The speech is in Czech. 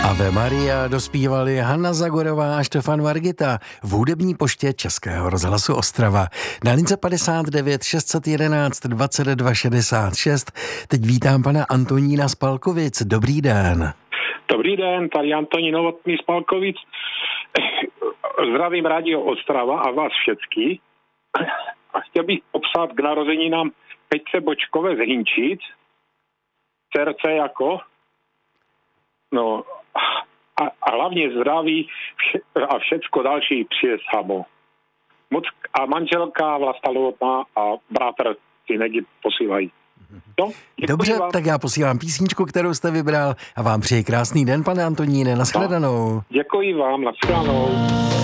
Ave Maria dospívali Hana Zagorová a Štefan Margita v hudební poště Českého rozhlasu Ostrava. Na lince 59 611 22 66. Teď vítám pana Antonína z Palkovic. Dobrý den. Dobrý den, tady Antonín Novotný z Palkovic. Zdravím Radio Ostrava a vás všetky. A chtěl bych popsat k narozeninám Peťce Bočkové z Hinčic. Srdce jako. No a hlavně zdraví a všecko další přijesamo. A manželka Vlasta Novotná a bratr si někdy posílají. No, dobře, vám. Tak já posílám písničku, kterou jste vybral a vám přeji krásný den, pane Antoníne. Nashledanou. Děkuji vám, nashledanou.